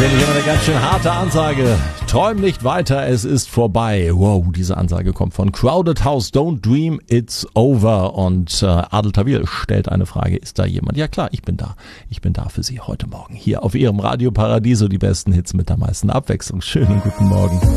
Finde ich immer eine ganz schön harte Ansage. Träum nicht weiter, es ist vorbei. Wow, diese Ansage kommt von Crowded House. Don't dream, it's over. Und Adel Tawil stellt eine Frage. Ist da jemand? Ja klar, ich bin da. Ich bin da für Sie heute Morgen. Hier auf Ihrem Radio Paradiso, die besten Hits mit der meisten Abwechslung. Schönen guten Morgen.